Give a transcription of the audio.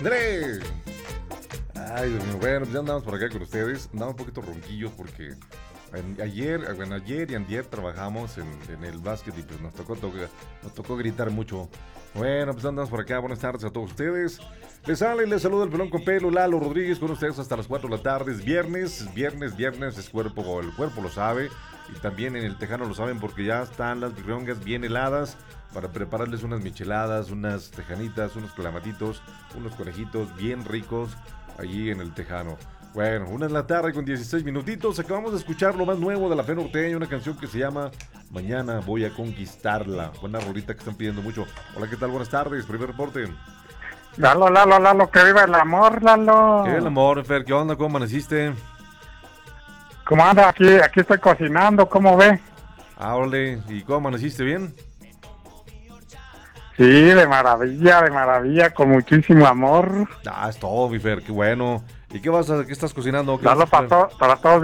¡Dale! Ay, Dios mío. Bueno, pues ya andamos por acá con ustedes. Andamos un poquito ronquillos porque ayer y antier trabajamos en el básquet y pues nos tocó gritar mucho. Bueno, pues andamos por acá. Buenas tardes a todos ustedes. Les saluda el pelón con pelo, Lalo Rodríguez, con ustedes hasta las 4 de la tarde. Es viernes es el cuerpo lo sabe. Y también en el Tejano lo saben porque ya están las birriongas bien heladas para prepararles unas micheladas, unas tejanitas, unos clamatitos, unos conejitos bien ricos allí en el Tejano. Bueno, 1 de la tarde con 16 minutitos. Acabamos de escuchar lo más nuevo de la Fe Norteña, una canción que se llama Mañana voy a conquistarla. Buena rolita que están pidiendo mucho. Hola, ¿qué tal? Buenas tardes, primer reporte. Lalo, que viva el amor, Lalo. ¿Qué el amor, Fer? ¿Qué onda? ¿Cómo amaneciste? ¿Cómo anda? Aquí estoy cocinando, ¿cómo ve? Ah, ole, ¿y cómo amaneciste? ¿Bien? Sí, de maravilla, con muchísimo amor. Ah, es todo, mi Fer, qué bueno. ¿Y qué estás cocinando? ¿Qué Lalo, vas a hacer? para todos